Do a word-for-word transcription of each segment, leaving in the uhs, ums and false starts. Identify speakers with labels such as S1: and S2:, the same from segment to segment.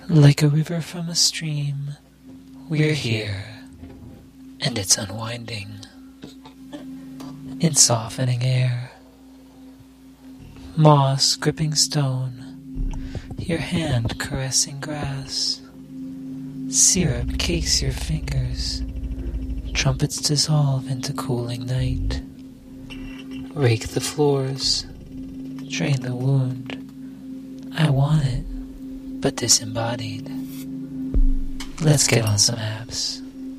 S1: Like a river from a stream, we're here, and it's unwinding in softening air. Moss gripping stone, your hand caressing grass. Syrup cakes your fingers, trumpets dissolve into cooling night. Rake the floors, drain the wound. I want it, but disembodied. Let's get on some apps.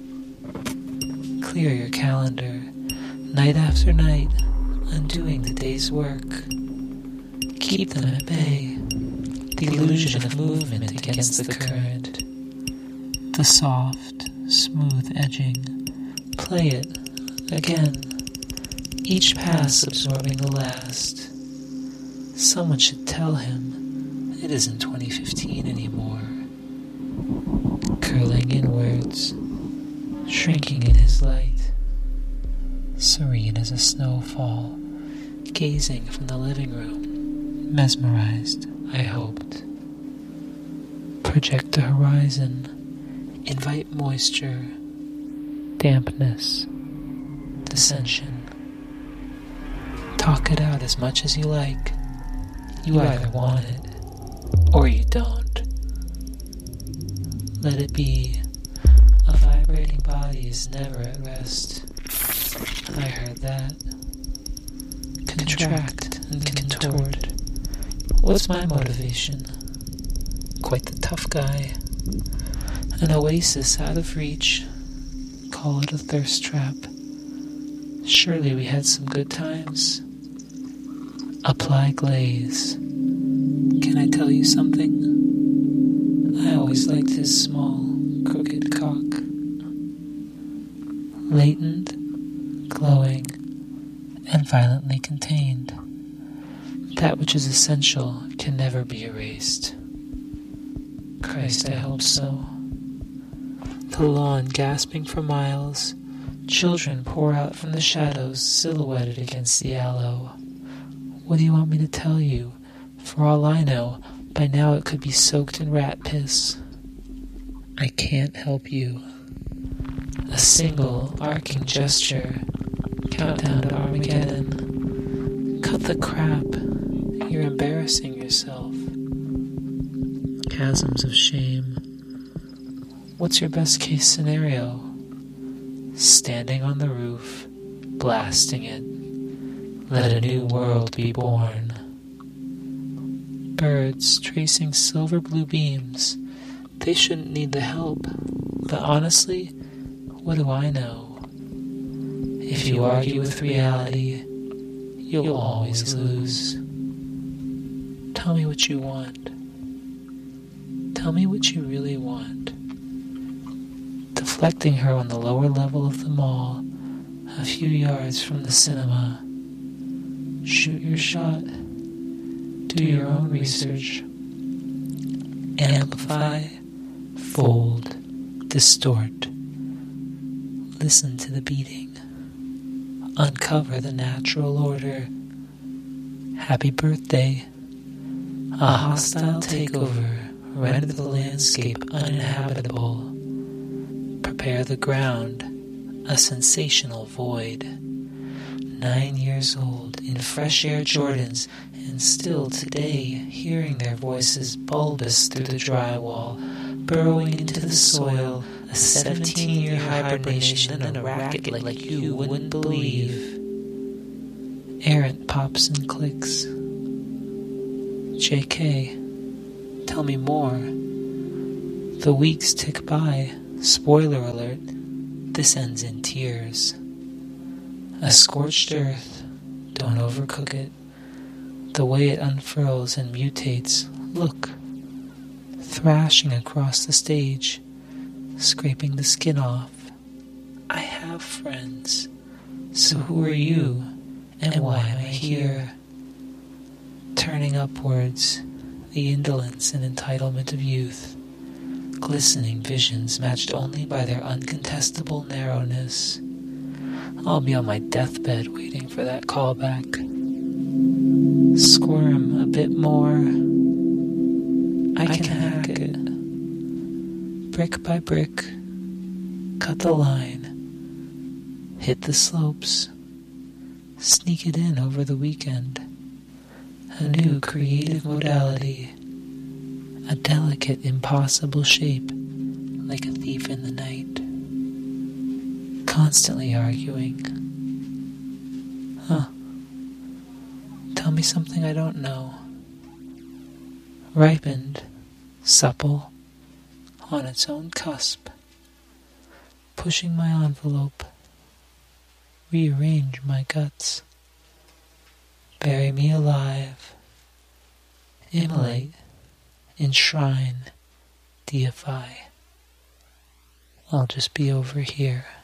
S1: Clear your calendar, night after night, undoing the day's work. Keep them at bay, the illusion of movement against the current. The soft, smooth edging, play it again, each pass absorbing the last. Someone should tell him it isn't twenty fifteen anymore. Curling inwards, shrinking in his light, serene as a snowfall, gazing from the living room, mesmerized, I hoped. Project the horizon, invite moisture, dampness, dissension. Talk it out as much as you like. You either want it, or you don't. Let it be. A vibrating body is never at rest. I heard that. Contract and contort. What's my motivation? Quite the tough guy. An oasis out of reach. Call it a thirst trap. Surely we had some good times. Apply glaze. Can I tell you something? I always liked his small, crooked cock. Latent, glowing, and violently contained. That which is essential can never be erased. Christ, I hope so. The lawn gasping for miles. Children pour out from the shadows, silhouetted against the aloe. What do you want me to tell you? For all I know, by now it could be soaked in rat piss. I can't help you. A single arcing gesture. Countdown to Armageddon. Cut the crap. You're embarrassing yourself. Chasms of shame. What's your best case scenario? Standing on the roof, blasting it. Let a new world be born. Birds tracing silver blue beams. They shouldn't need the help. But honestly, what do I know? If you argue with reality, you'll always lose. Tell me what you want. Tell me what you really want. Deflecting her on the lower level of the mall, a few yards from the cinema. Shoot your shot. Do your own research. Amplify, fold, distort. Listen to the beating. Uncover the natural order. Happy birthday. A hostile takeover rendered the landscape uninhabitable. Prepare the ground, a sensational void. Nine years old, in fresh air Jordans, and still today hearing their voices bulbous through the drywall, burrowing into the soil, a seventeen-year hibernation and a racket like you wouldn't believe. Errant pops and clicks. J K, tell me more. The weeks tick by. Spoiler alert, this ends in tears. A scorched earth, don't overcook it. The way it unfurls and mutates, look. Thrashing across the stage, scraping the skin off. I have friends. So who are you, and why am I here? Turning upwards, the indolence and entitlement of youth. Glistening visions matched only by their uncontestable narrowness. I'll be on my deathbed waiting for that callback. Squirm a bit more. I can hack it. brick by brick, cut the line, hit the slopes, sneak it in over the weekend. A new creative modality, a delicate, impossible shape, like a thief in the night. Constantly arguing. Huh. Tell me something I don't know. Ripened, supple, on its own cusp. Pushing my envelope. Rearrange my guts. Bury me alive. Immolate, enshrine, deify. I'll just be over here.